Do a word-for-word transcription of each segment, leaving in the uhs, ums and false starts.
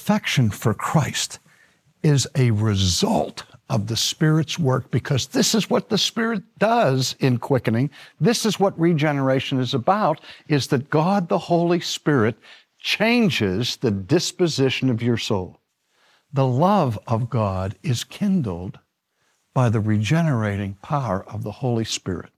affection for Christ is a result of the Spirit's work, because this is what the Spirit does in quickening. This is what regeneration is about, is that God, the Holy Spirit, changes the disposition of your soul. The love of God is kindled by the regenerating power of the Holy Spirit.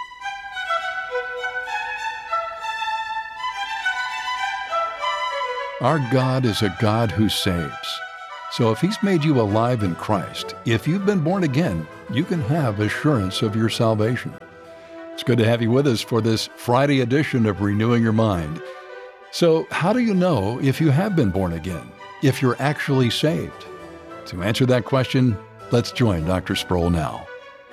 Our God is a God who saves. So if He's made you alive in Christ, if you've been born again, you can have assurance of your salvation. It's good to have you with us for this Friday edition of Renewing Your Mind. So how do you know if you have been born again, if you're actually saved? To answer that question, let's join Doctor Sproul now.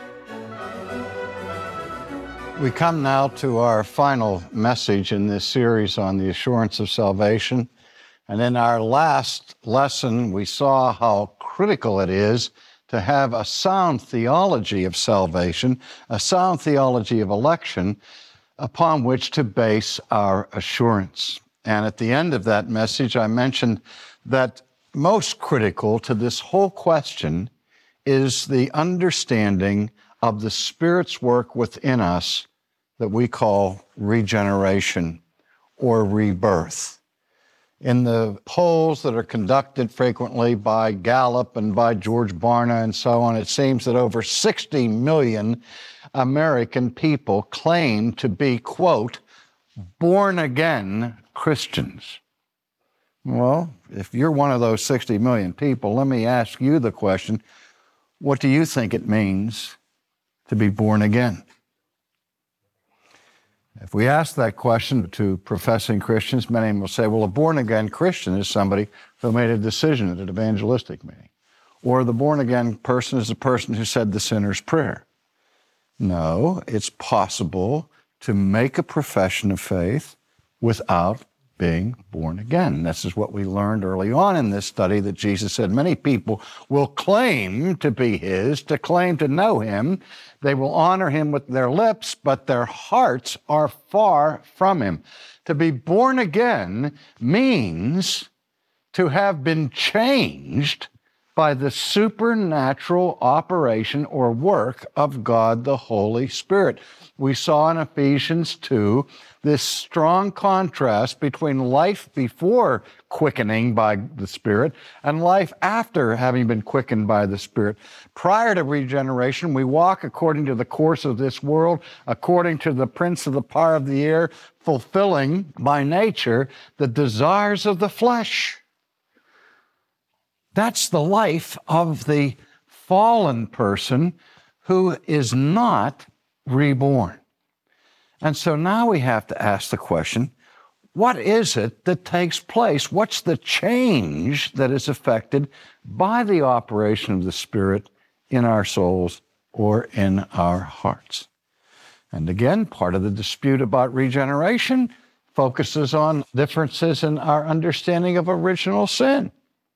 We come now to our final message in this series on the assurance of salvation. And in our last lesson, we saw how critical it is to have a sound theology of salvation, a sound theology of election, upon which to base our assurance. And at the end of that message, I mentioned that most critical to this whole question is the understanding of the Spirit's work within us that we call regeneration or rebirth. In the polls that are conducted frequently by Gallup and by George Barna and so on, it seems that over sixty million American people claim to be, quote, born-again Christians. Well, if you're one of those sixty million people, let me ask you the question, what do you think it means to be born again? If we ask that question to professing Christians, many of them will say, well, a born-again Christian is somebody who made a decision at an evangelistic meeting. Or the born-again person is a person who said the sinner's prayer. No, it's possible to make a profession of faith without being born again. This is what we learned early on in this study, that Jesus said many people will claim to be His, to claim to know Him. They will honor Him with their lips, but their hearts are far from Him. To be born again means to have been changed by the supernatural operation or work of God the Holy Spirit. We saw in Ephesians two this strong contrast between life before quickening by the Spirit and life after having been quickened by the Spirit. Prior to regeneration, we walk according to the course of this world, according to the prince of the power of the air, fulfilling by nature the desires of the flesh. That's the life of the fallen person who is not reborn. And so now we have to ask the question, what is it that takes place? What's the change that is affected by the operation of the Spirit in our souls or in our hearts? And again, part of the dispute about regeneration focuses on differences in our understanding of original sin.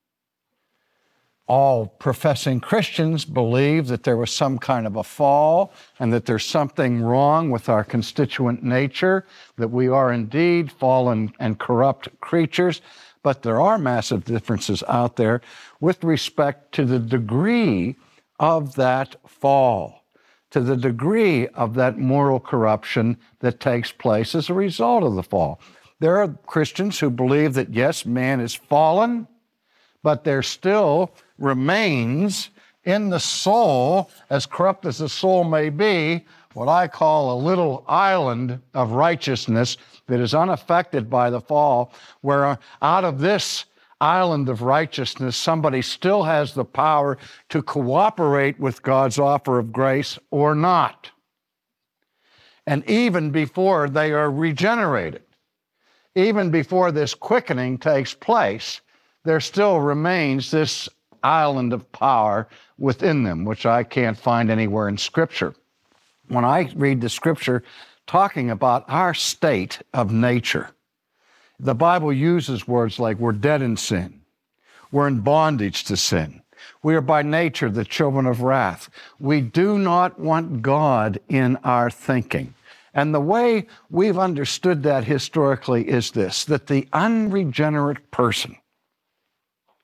All professing Christians believe that there was some kind of a fall and that there's something wrong with our constituent nature, that we are indeed fallen and corrupt creatures, but there are massive differences out there with respect to the degree of that fall, to the degree of that moral corruption that takes place as a result of the fall. There are Christians who believe that, yes, man is fallen, but there still remains in the soul, as corrupt as the soul may be, what I call a little island of righteousness that is unaffected by the fall, where out of this island of righteousness, somebody still has the power to cooperate with God's offer of grace or not. And even before they are regenerated, even before this quickening takes place, there still remains this island of power within them, which I can't find anywhere in Scripture. When I read the Scripture talking about our state of nature, the Bible uses words like we're dead in sin, we're in bondage to sin, we are by nature the children of wrath. We do not want God in our thinking. And the way we've understood that historically is this, that the unregenerate person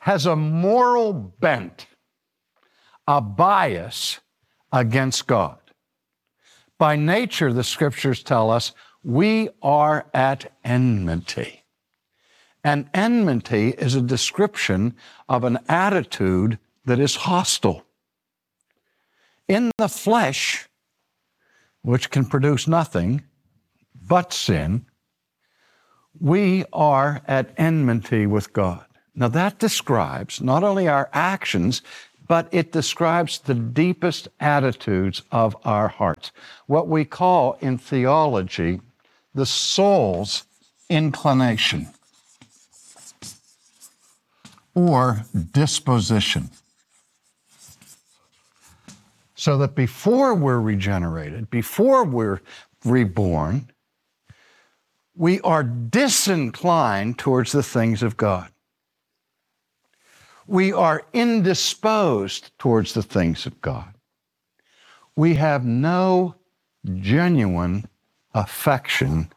has a moral bent, a bias against God. By nature, the scriptures tell us, we are at enmity. And enmity is a description of an attitude that is hostile. In the flesh, which can produce nothing but sin, we are at enmity with God. Now that describes not only our actions, but it describes the deepest attitudes of our hearts, what we call in theology the soul's inclination or disposition. So that before we're regenerated, before we're reborn, we are disinclined towards the things of God. We are indisposed towards the things of God. We have no genuine affection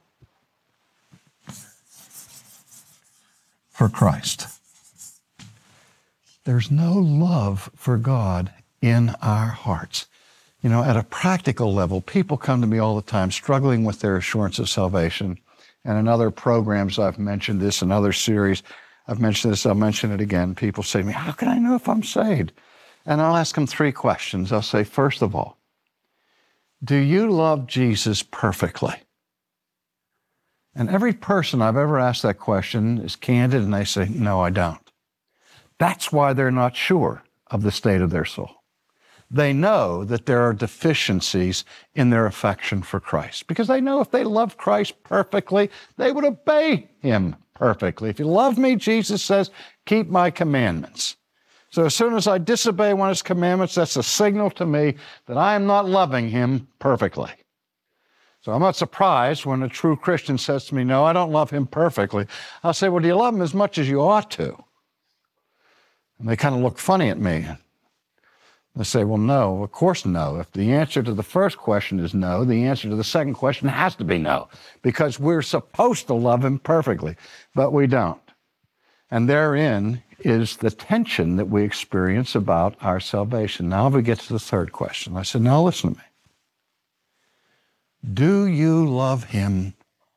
for Christ. There's no love for God in our hearts. You know, at a practical level, people come to me all the time struggling with their assurance of salvation. And in other programs, I've mentioned this, in other series, I've mentioned this, I'll mention it again. People say to me, how can I know if I'm saved? And I'll ask them three questions. I'll say, first of all, do you love Jesus perfectly? And every person I've ever asked that question is candid, and they say, no, I don't. That's why they're not sure of the state of their soul. They know that there are deficiencies in their affection for Christ, because they know if they love Christ perfectly, they would obey him perfectly. If you love me, Jesus says, keep my commandments. So as soon as I disobey one of his commandments, that's a signal to me that I am not loving him perfectly. So I'm not surprised when a true Christian says to me, no, I don't love him perfectly. I'll say, well, do you love him as much as you ought to? And they kind of look funny at me. They say, well, no, of course no. If the answer to the first question is no, the answer to the second question has to be no, because we're supposed to love him perfectly, but we don't. And therein is the tension that we experience about our salvation. Now we get to the third question. I said, now listen to me. Do you love him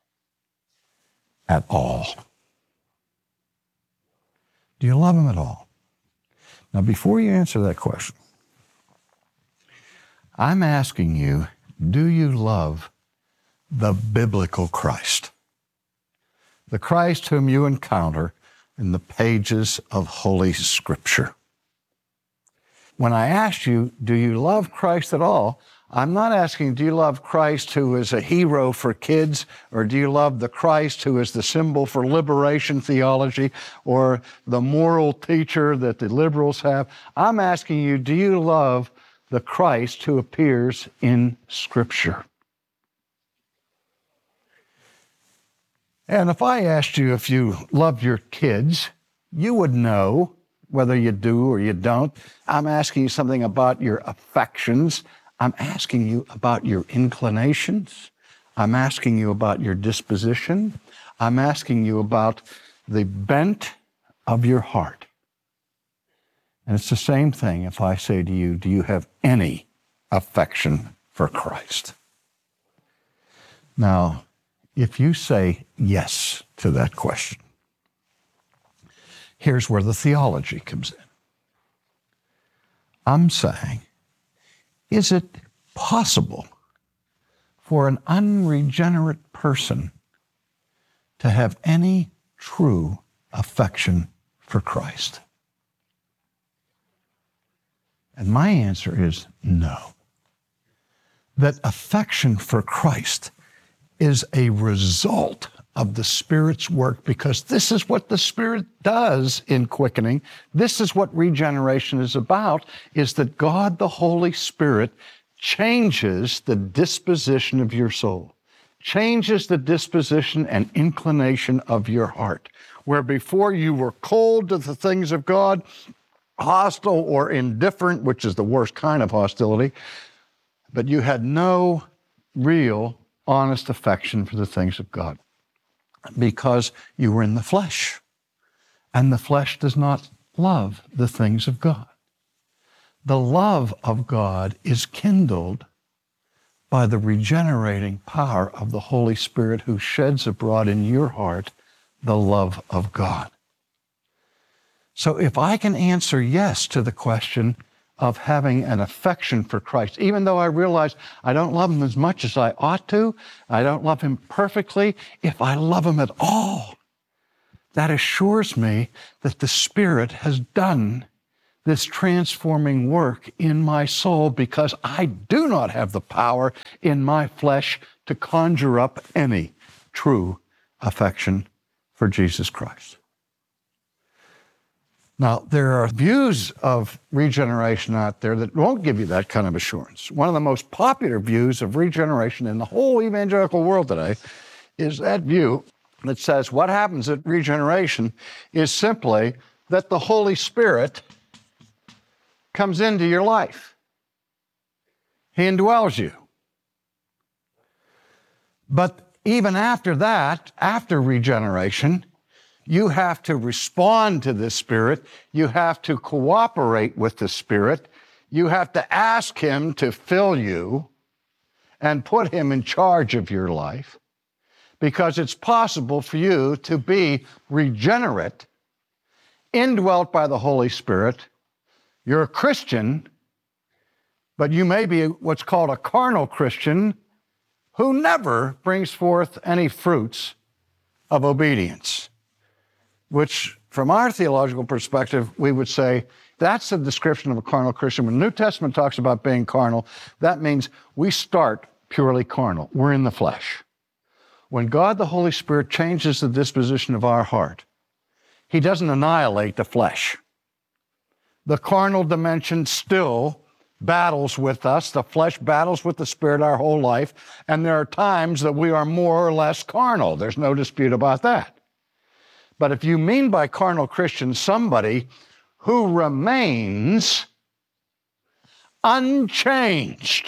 at all? Do you love him at all? Now, before you answer that question, I'm asking you, do you love the biblical Christ? The Christ whom you encounter in the pages of Holy Scripture. When I asked you, do you love Christ at all? I'm not asking, do you love Christ who is a hero for kids, or do you love the Christ who is the symbol for liberation theology, or the moral teacher that the liberals have? I'm asking you, do you love the Christ who appears in Scripture? And if I asked you if you love your kids, you would know whether you do or you don't. I'm asking you something about your affections. I'm asking you about your inclinations. I'm asking you about your disposition. I'm asking you about the bent of your heart. And it's the same thing if I say to you, do you have any affection for Christ? Now, if you say yes to that question, here's where the theology comes in. I'm saying, is it possible for an unregenerate person to have any true affection for Christ? And my answer is no. That affection for Christ is a result of the Spirit's work, because this is what the Spirit does in quickening. This is what regeneration is about, is that God, the Holy Spirit, changes the disposition of your soul, changes the disposition and inclination of your heart. Where before you were cold to the things of God, hostile or indifferent, which is the worst kind of hostility, but you had no real, honest affection for the things of God, because you were in the flesh. And the flesh does not love the things of God. The love of God is kindled by the regenerating power of the Holy Spirit who sheds abroad in your heart the love of God. So if I can answer yes to the question of having an affection for Christ, even though I realize I don't love him as much as I ought to, I don't love him perfectly, if I love him at all, that assures me that the Spirit has done this transforming work in my soul, because I do not have the power in my flesh to conjure up any true affection for Jesus Christ. Now, there are views of regeneration out there that won't give you that kind of assurance. One of the most popular views of regeneration in the whole evangelical world today is that view that says what happens at regeneration is simply that the Holy Spirit comes into your life. He indwells you. But even after that, after regeneration, you have to respond to the Spirit. You have to cooperate with the Spirit. You have to ask him to fill you and put him in charge of your life, because it's possible for you to be regenerate, indwelt by the Holy Spirit. You're a Christian, but you may be what's called a carnal Christian who never brings forth any fruits of obedience, which from our theological perspective, we would say that's a description of a carnal Christian. When the New Testament talks about being carnal, that means we start purely carnal. We're in the flesh. When God the Holy Spirit changes the disposition of our heart, he doesn't annihilate the flesh. The carnal dimension still battles with us. The flesh battles with the Spirit our whole life, and there are times that we are more or less carnal. There's no dispute about that. But if you mean by carnal Christian somebody who remains unchanged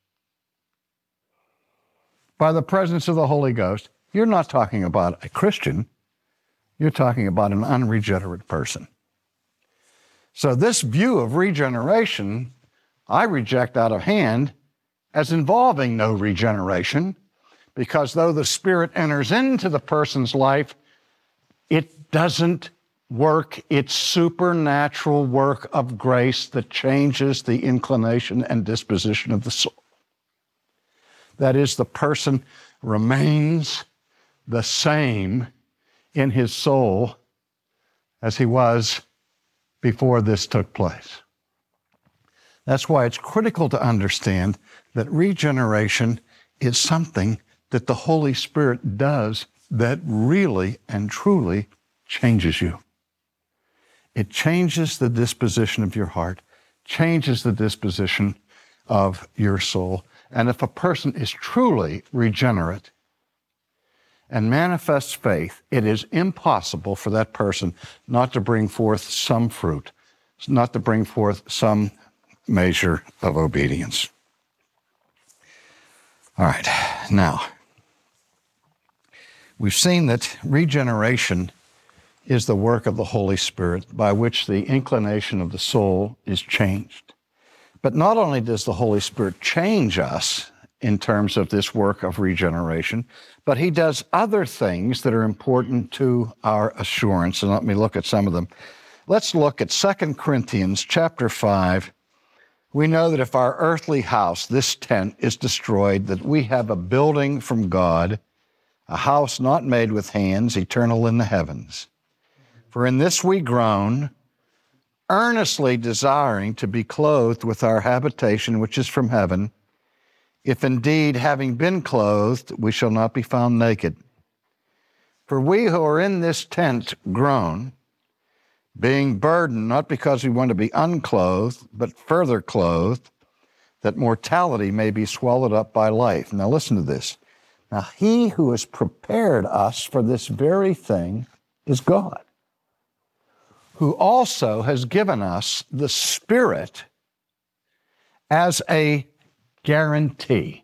by the presence of the Holy Ghost, you're not talking about a Christian. You're talking about an unregenerate person. So this view of regeneration, I reject out of hand as involving no regeneration, because though the Spirit enters into the person's life, it doesn't work its supernatural work of grace that changes the inclination and disposition of the soul. That is, the person remains the same in his soul as he was before this took place. That's why it's critical to understand that regeneration is something that the Holy Spirit does that really and truly changes you. It changes the disposition of your heart, changes the disposition of your soul. And if a person is truly regenerate and manifests faith, it is impossible for that person not to bring forth some fruit, not to bring forth some measure of obedience. All right, now, we've seen that regeneration is the work of the Holy Spirit by which the inclination of the soul is changed. But not only does the Holy Spirit change us in terms of this work of regeneration, but he does other things that are important to our assurance. And let me look at some of them. Let's look at Second Corinthians chapter five. We know that if our earthly house, this tent, is destroyed, that we have a building from God, a house not made with hands, eternal in the heavens. For in this we groan, earnestly desiring to be clothed with our habitation which is from heaven, if indeed, having been clothed, we shall not be found naked. For we who are in this tent groan, being burdened, not because we want to be unclothed, but further clothed, that mortality may be swallowed up by life. Now listen to this. Now he who has prepared us for this very thing is God, who also has given us the Spirit as a guarantee.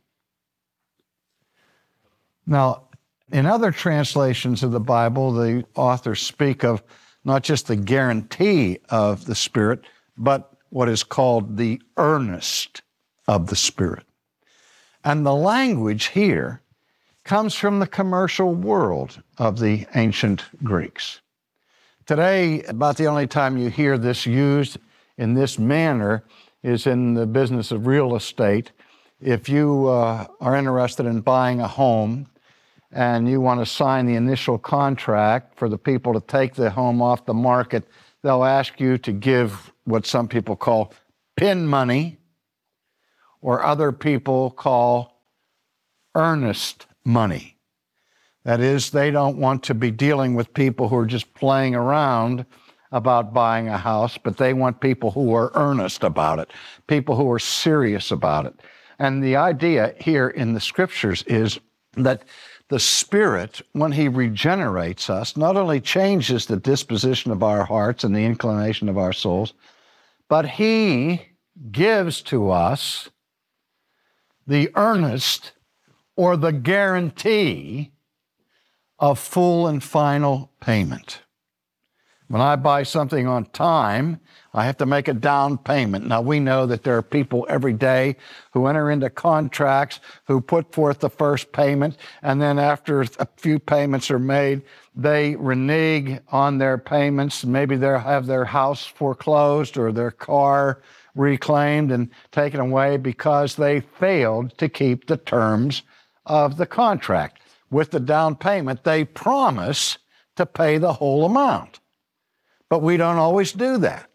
Now, in other translations of the Bible, the authors speak of not just the guarantee of the Spirit, but what is called the earnest of the Spirit. And the language here comes from the commercial world of the ancient Greeks. Today, about the only time you hear this used in this manner is in the business of real estate. If you uh, are interested in buying a home and you want to sign the initial contract for the people to take the home off the market, they'll ask you to give what some people call pin money, or other people call earnest money. That is, they don't want to be dealing with people who are just playing around about buying a house, but they want people who are earnest about it, people who are serious about it. And the idea here in the Scriptures is that the Spirit, when He regenerates us, not only changes the disposition of our hearts and the inclination of our souls, but He gives to us the earnest or the guarantee of full and final payment. When I buy something on time, I have to make a down payment. Now, we know that there are people every day who enter into contracts who put forth the first payment, and then after a few payments are made, they renege on their payments. Maybe they'll have their house foreclosed or their car reclaimed and taken away because they failed to keep the terms of the contract. With the down payment, they promise to pay the whole amount. But we don't always do that.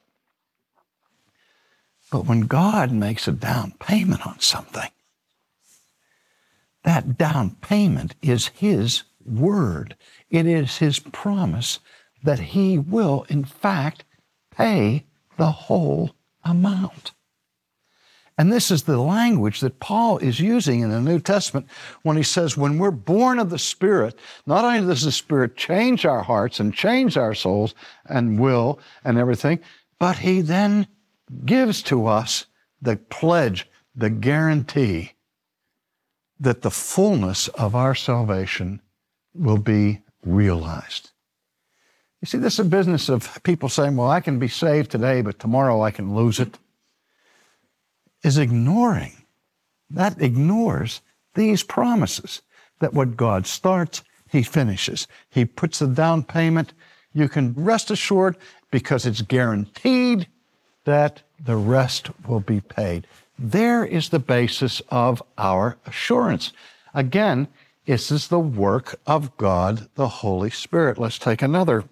But when God makes a down payment on something, that down payment is His word. It is His promise that He will, in fact, pay the whole amount. And this is the language that Paul is using in the New Testament when he says, when we're born of the Spirit, not only does the Spirit change our hearts and change our souls and will and everything, but He then gives to us the pledge, the guarantee that the fullness of our salvation will be realized. You see, this is a business of people saying, well, I can be saved today, but tomorrow I can lose it. Is ignoring, that ignores these promises, that what God starts, He finishes. He puts the down payment. You can rest assured because it's guaranteed that the rest will be paid. There is the basis of our assurance. Again, this is the work of God, the Holy Spirit. Let's take another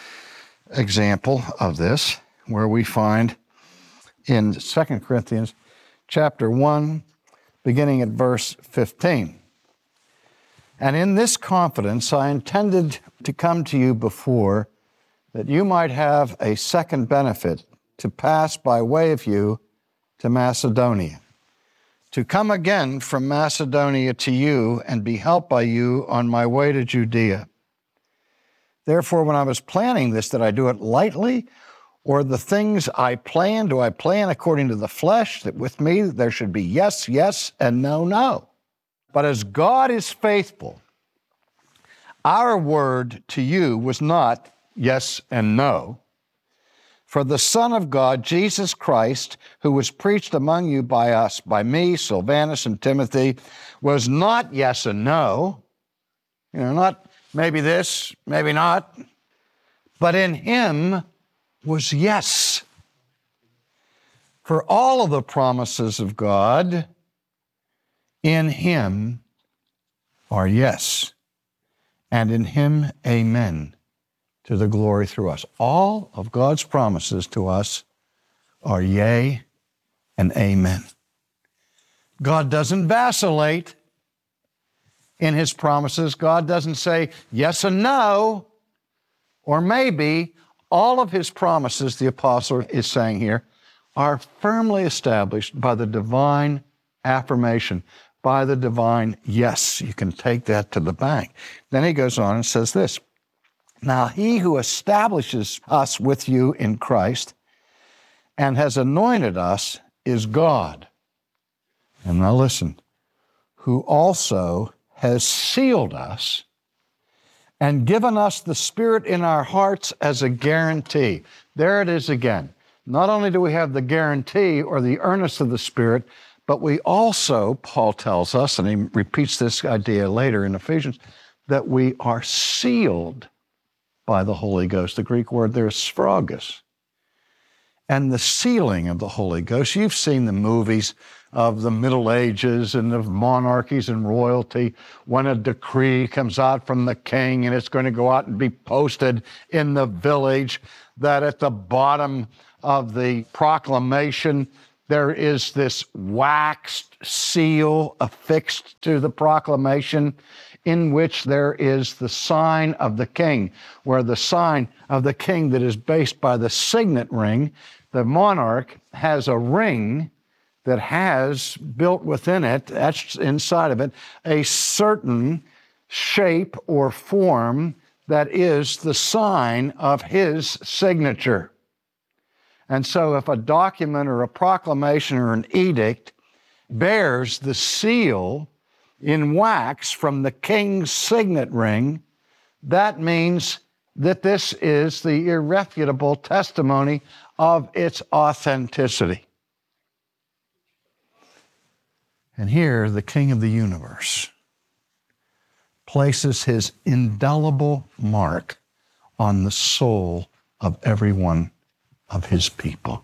example of this where we find in Second Corinthians chapter one, beginning at verse fifteen. And in this confidence I intended to come to you before, that you might have a second benefit, to pass by way of you to Macedonia, to come again from Macedonia to you and be helped by you on my way to Judea. Therefore, when I was planning this, did I do it lightly? Or the things I plan, do I plan according to the flesh, that with me there should be yes, yes, and no, no? But as God is faithful, our word to you was not yes and no. For the Son of God, Jesus Christ, who was preached among you by us, by me, Silvanus, and Timothy, was not yes and no. You know, not maybe this, maybe not. But in Him was yes. For all of the promises of God in Him are yes, and in Him amen, to the glory through us. All of God's promises to us are yea and amen. God doesn't vacillate in His promises. God doesn't say yes and no, or maybe. All of His promises, the apostle is saying here, are firmly established by the divine affirmation, by the divine yes. You can take that to the bank. Then he goes on and says this, now He who establishes us with you in Christ and has anointed us is God. And now listen, who also has sealed us and given us the Spirit in our hearts as a guarantee. There it is again. Not only do we have the guarantee or the earnest of the Spirit, but we also, Paul tells us, and he repeats this idea later in Ephesians, that we are sealed by the Holy Ghost. The Greek word there is sphragos. And the sealing of the Holy Ghost, you've seen the movies of the Middle Ages and of monarchies and royalty when a decree comes out from the king and it's going to go out and be posted in the village, that at the bottom of the proclamation there is this waxed seal affixed to the proclamation in which there is the sign of the king, where the sign of the king that is based by the signet ring, the monarch has a ring that has built within it, etched inside of it, a certain shape or form that is the sign of his signature. And so if a document or a proclamation or an edict bears the seal in wax from the king's signet ring, that means that this is the irrefutable testimony of its authenticity. And here, the King of the universe places his indelible mark on the soul of every one of his people.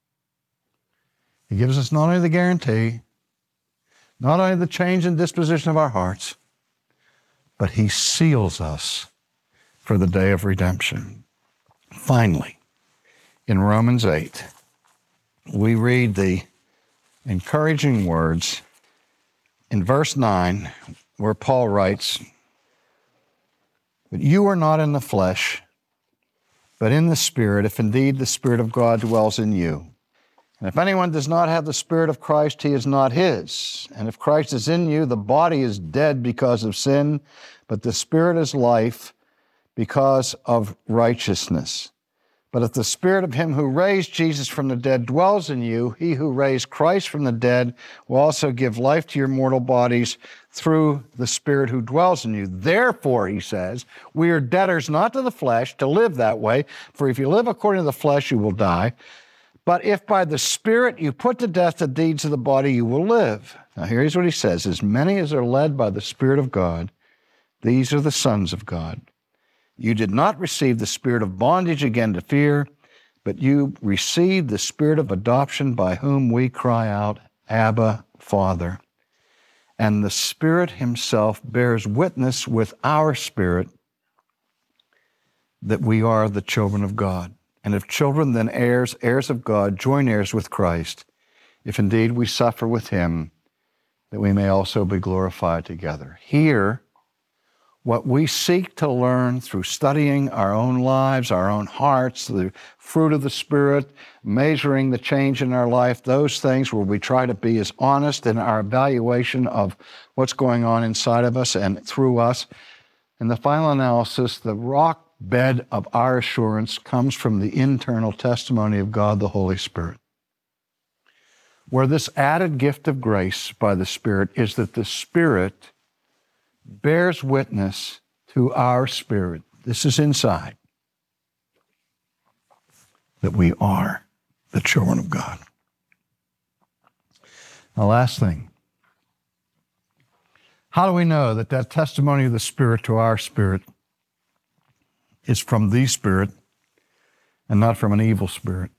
He gives us not only the guarantee, not only the change in disposition of our hearts, but he seals us for the day of redemption. Finally, in Romans eight, we read the encouraging words in verse nine, where Paul writes, "But you are not in the flesh, but in the Spirit, if indeed the Spirit of God dwells in you. And if anyone does not have the Spirit of Christ, he is not his. And if Christ is in you, the body is dead because of sin, but the Spirit is life because of righteousness. But if the Spirit of him who raised Jesus from the dead dwells in you, he who raised Christ from the dead will also give life to your mortal bodies through the Spirit who dwells in you. Therefore," he says, "we are debtors not to the flesh to live that way, for if you live according to the flesh, you will die. But if by the Spirit you put to death the deeds of the body, you will live." Now here's what he says, "As many as are led by the Spirit of God, these are the sons of God. You did not receive the spirit of bondage again to fear, but you received the Spirit of adoption by whom we cry out, Abba, Father. And the Spirit himself bears witness with our spirit that we are the children of God. And if children, then heirs, heirs of God, joint heirs with Christ, if indeed we suffer with him, that we may also be glorified together." Here, what we seek to learn through studying our own lives, our own hearts, the fruit of the Spirit, measuring the change in our life, those things where we try to be as honest in our evaluation of what's going on inside of us and through us. In the final analysis, the rock bed of our assurance comes from the internal testimony of God, the Holy Spirit, where this added gift of grace by the Spirit is that the Spirit bears witness to our spirit. This is inside, that we are the children of God. The last thing, how do we know that that testimony of the Spirit to our spirit is from the Spirit and not from an evil spirit?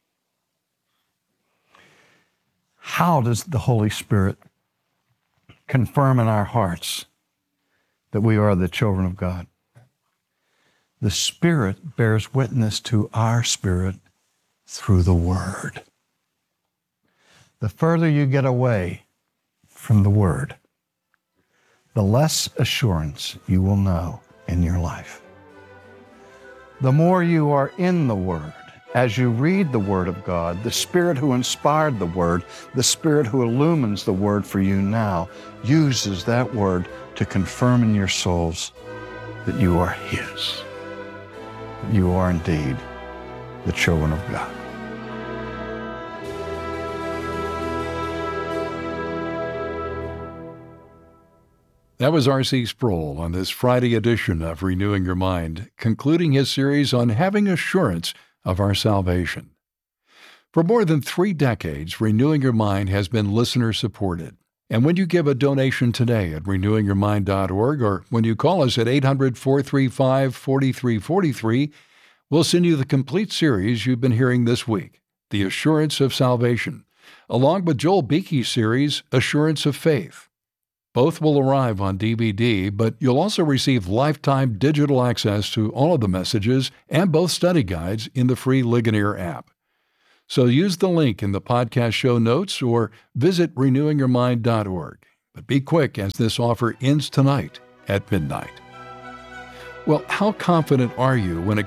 How does the Holy Spirit confirm in our hearts that we are the children of God? The Spirit bears witness to our spirit through the Word. The further you get away from the Word, the less assurance you will know in your life. The more you are in the Word, as you read the Word of God, the Spirit who inspired the Word, the Spirit who illumines the Word for you now, uses that Word to confirm in your souls that you are His, that you are indeed the children of God. That was R C Sproul on this Friday edition of Renewing Your Mind, concluding his series on having assurance of our salvation. For more than three decades, Renewing Your Mind has been listener-supported. And when you give a donation today at renewing your mind dot org or when you call us at eight hundred, four three five, four three four three, we'll send you the complete series you've been hearing this week, The Assurance of Salvation, along with Joel Beeke's series, Assurance of Faith. Both will arrive on D V D, but you'll also receive lifetime digital access to all of the messages and both study guides in the free Ligonier app. So use the link in the podcast show notes or visit renewing your mind dot org. But be quick, as this offer ends tonight at midnight. Well, how confident are you when it